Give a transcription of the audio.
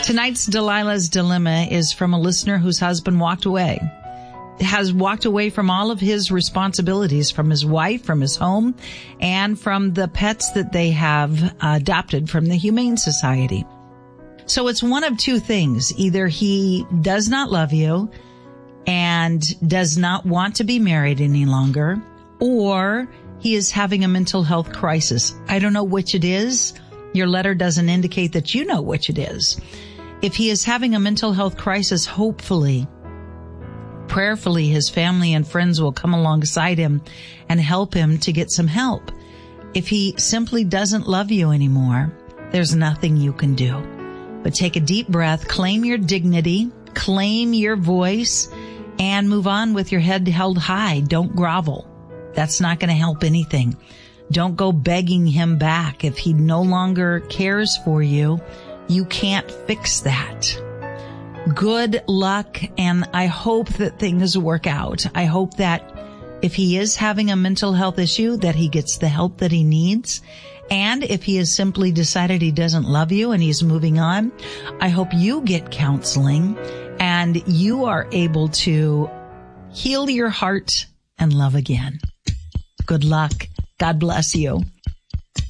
Tonight's Delilah's Dilemma is from a listener whose husband has walked away from all of his responsibilities, from his wife, from his home, and from the pets that they have adopted from the Humane Society. So it's one of two things. Either he does not love you and does not want to be married any longer, or he is having a mental health crisis. I don't know which it is. Your letter doesn't indicate that you know which it is. If he is having a mental health crisis, hopefully, prayerfully, his family and friends will come alongside him and help him to get some help. If he simply doesn't love you anymore, there's nothing you can do. But take a deep breath, claim your dignity, claim your voice, and move on with your head held high. Don't grovel. That's not going to help anything. Don't go begging him back. If he no longer cares for you, you can't fix that. Good luck, and I hope that things work out. I hope that if he is having a mental health issue, that he gets the help that he needs. And if he has simply decided he doesn't love you and he's moving on, I hope you get counseling and you are able to heal your heart and love again. Good luck. God bless you.